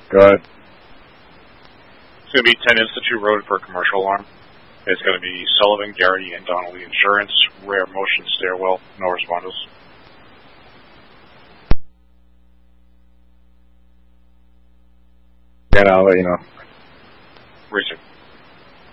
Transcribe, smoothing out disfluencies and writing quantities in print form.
Go ahead. It's going to be 10 Institute Road for a commercial alarm. It's going to be Sullivan, Garrity, and Donnelly Insurance. Rare motion stairwell. No responders. Yeah, I'll let you know. Research.